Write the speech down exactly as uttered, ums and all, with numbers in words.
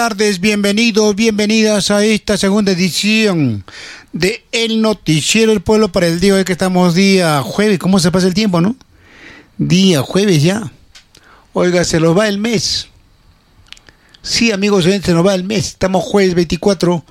Tardes, bienvenidos, bienvenidas a esta segunda edición de El Noticiero del Pueblo para el día de hoy, que estamos día jueves. ¿Cómo se pasa el tiempo, no? Día jueves ya. Oiga, se nos va el mes. Sí, amigos, se nos va el mes. Estamos jueves veinticuatro